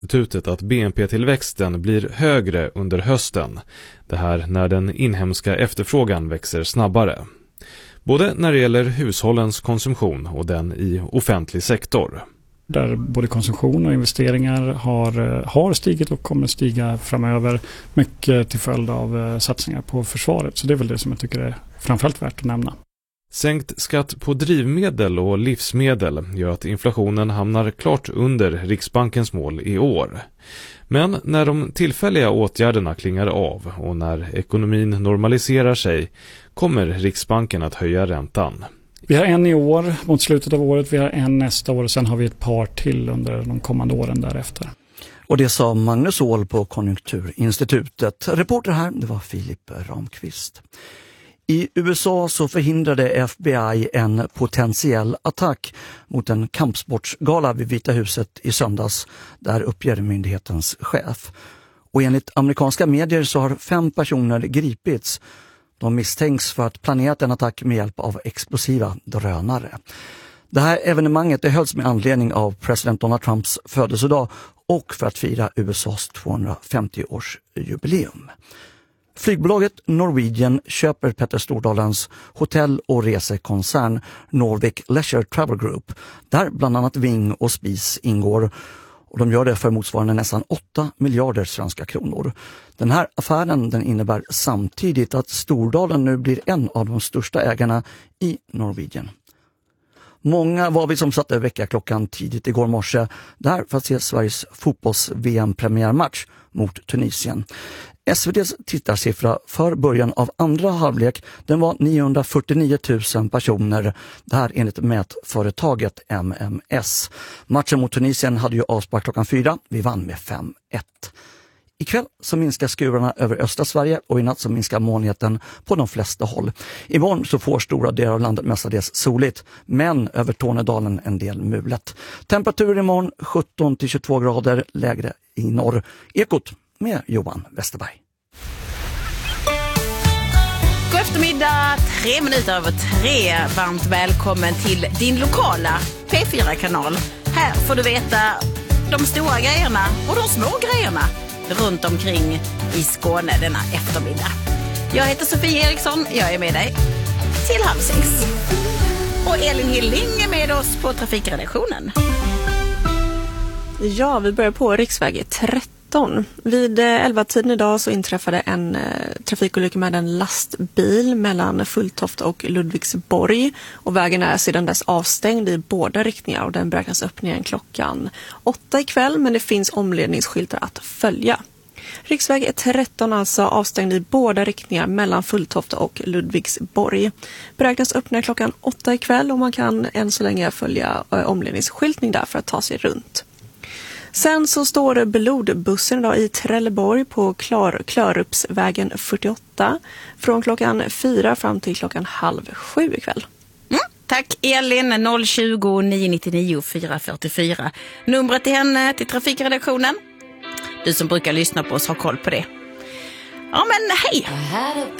Institutet att BNP-tillväxten blir högre under hösten. Det här när den inhemska efterfrågan växer snabbare. Både när det gäller hushållens konsumtion och den i offentlig sektor. Där både konsumtion och investeringar har stigit och kommer stiga framöver. Mycket till följd av satsningar på försvaret. Så det är väl det som jag tycker är framförallt värt att nämna. Sänkt skatt på drivmedel och livsmedel gör att inflationen hamnar klart under Riksbankens mål i år. Men när de tillfälliga åtgärderna klingar av och när ekonomin normaliserar sig kommer Riksbanken att höja räntan. Vi har en i år mot slutet av året, vi har en nästa år och sen har vi ett par till under de kommande åren därefter. Och det sa Magnus Åhl på Konjunkturinstitutet. Reporter här, det var Filip Ramqvist. I USA så förhindrade FBI en potentiell attack mot en kampsportsgala vid Vita huset i söndags, där uppger myndighetens chef. Och enligt amerikanska medier så har 5 personer gripits. De misstänks för att planerat en attack med hjälp av explosiva drönare. Det här evenemanget hölls med anledning av president Donald Trumps födelsedag och för att fira USAs 250-årsjubileum. Flygbolaget Norwegian köper Petter Stordalens hotell- och resekoncern Nordic Leisure Travel Group, där bland annat Ving och Spis ingår. Och de gör det för motsvarande nästan 8 miljarder svenska kronor. Den här affären den innebär samtidigt att Stordalen nu blir en av de största ägarna i Norwegian. Många var vi som satte väckarklockan tidigt igår morse där för att se Sveriges fotbolls-VM-premiärmatch mot Tunisien. SVT:s tittarsiffra för början av andra halvlek den var 949 000 personer, det här enligt mätföretaget MMS. Matchen mot Tunisien hade ju avspark klockan 4, vi vann med 5-1. Ikväll så minskar skurarna över östra Sverige och i natt så minskar molnigheten på de flesta håll. Imorgon så får stora delar av landet mestadels soligt, men över Tornedalen en del mulet. Temperatur imorgon 17-22 grader, lägre i norr. Ekot med Johan Westerberg. God eftermiddag, 3 minuter över 3. Varmt välkommen till din lokala P4-kanal. Här får du veta de stora grejerna och de små grejerna runt omkring i Skåne denna eftermiddag. Jag heter Sofie Eriksson, jag är med dig till 5:30. Och Elin Hilling är med oss på trafikredaktionen. Ja, vi börjar på riksväg 13. Vid 11-tiden idag så inträffade en trafikolycka med en lastbil mellan Fulltofta och Ludvigsborg. Och vägen är sedan dess avstängd i båda riktningar och den beräknas öppna igen klockan 8 ikväll, men det finns omledningsskyltar att följa. Riksväg 13 alltså avstängd i båda riktningar mellan Fulltofta och Ludvigsborg. Beräknas öppna klockan 8 ikväll och man kan än så länge följa omledningsskyltning där för att ta sig runt. Sen så står det blodbussen idag i Trelleborg på Klörupsvägen 48 från klockan 4 fram till klockan 6:30 ikväll. Tack Elin, 020 999 444. Numret till henne till trafikredaktionen. Du som brukar lyssna på oss har koll på det. Ja men hej!